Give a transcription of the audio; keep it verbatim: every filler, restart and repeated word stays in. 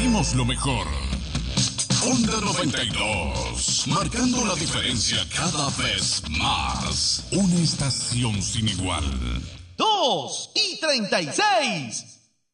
elegimos lo mejor. Onda noventa y dos, marcando la diferencia cada vez más. Una estación sin igual. Dos y treinta y seis.